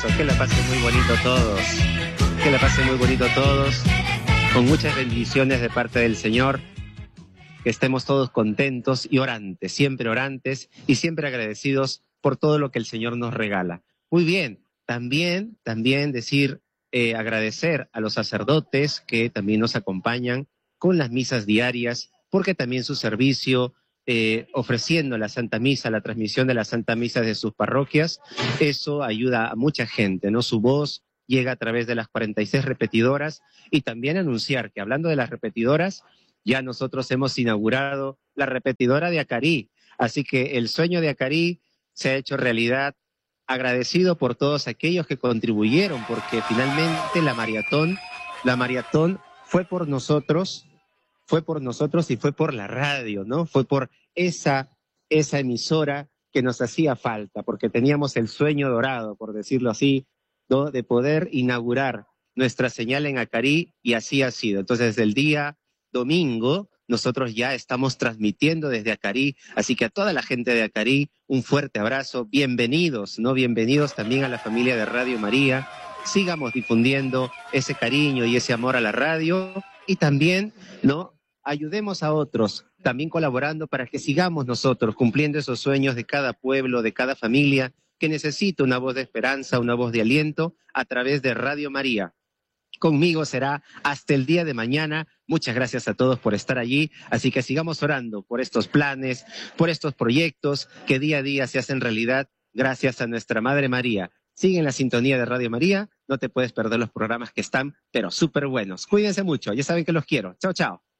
Que la pasen muy bonito todos. Que la pasen muy bonito todos. Con muchas bendiciones de parte del Señor. Que estemos todos contentos y orantes y siempre agradecidos por todo lo que el Señor nos regala. Muy bien, también decir, agradecer a los sacerdotes que también nos acompañan con las misas diarias, porque también su servicio, ofreciendo la Santa Misa, la transmisión de la Santa Misa de sus parroquias, eso ayuda a mucha gente, ¿no? Su voz llega a través de las 46 repetidoras y también anunciar que hablando de las repetidoras, ya nosotros hemos inaugurado la repetidora de Acarí, así que el sueño de Acarí se ha hecho realidad, agradecido por todos aquellos que contribuyeron, porque finalmente la maratón fue por nosotros y fue por la radio, ¿no? Fue por esa emisora que nos hacía falta, porque teníamos el sueño dorado, por decirlo así, ¿no? De poder inaugurar nuestra señal en Acarí, y así ha sido. Entonces, desde el día domingo, nosotros ya estamos transmitiendo desde Acarí, así que a toda la gente de Acarí, un fuerte abrazo, bienvenidos, ¿no? Bienvenidos también a la familia de Radio María, sigamos difundiendo ese cariño y ese amor a la radio, y también, ¿no? Ayudemos a otros, también colaborando para que sigamos nosotros cumpliendo esos sueños de cada pueblo, de cada familia, que necesita una voz de esperanza, una voz de aliento, a través de Radio María. Conmigo será hasta el día de mañana. Muchas gracias a todos por estar allí. Así que sigamos orando por estos planes, por estos proyectos que día a día se hacen realidad gracias a nuestra Madre María. Sigue en la sintonía de Radio María. No te puedes perder los programas que están, pero súper buenos. Cuídense mucho. Ya saben que los quiero. Chao, chao.